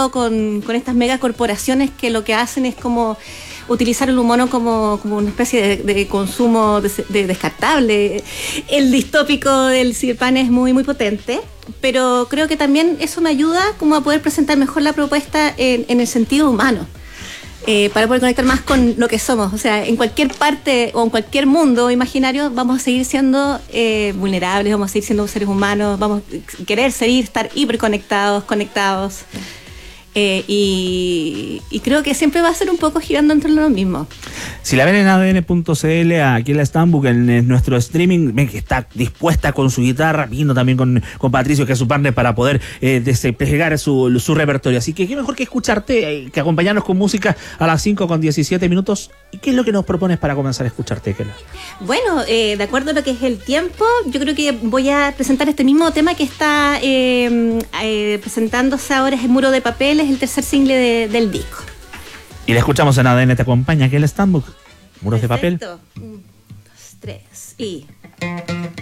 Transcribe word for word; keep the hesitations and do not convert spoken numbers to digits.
todo con, con estas megacorporaciones que lo que hacen es como utilizar el humano como, como una especie de, de consumo de, de descartable. El distópico del Cyberpunk es muy, muy potente, pero creo que también eso me ayuda como a poder presentar mejor la propuesta en, en el sentido humano. Eh, para poder conectar más con lo que somos. O sea, en cualquier parte o en cualquier mundo imaginario vamos a seguir siendo eh, vulnerables, vamos a seguir siendo seres humanos, vamos a querer seguir estar hiperconectados, conectados. Eh, y, y creo que siempre va a ser un poco girando entre lo mismo. Si la ven en A D N punto C L, aquí en la Stambuk, en, en nuestro streaming, ven que está dispuesta con su guitarra, vino también con, con Patricio, que es su partner, para poder eh, desplegar su, su repertorio. Así que qué mejor que escucharte, eh, que acompañarnos con música a las cinco con diecisiete minutos. ¿Y qué es lo que nos propones para comenzar a escucharte, Kela? Bueno, eh, de acuerdo a lo que es el tiempo, yo creo que voy a presentar este mismo tema que está eh, eh, presentándose ahora, es El Muro de Papel, es el tercer single de, del disco. Y la escuchamos en A D N Te Acompaña, aquí en la Stambuk. Muros Perfecto. de Papel. Un, dos, tres y...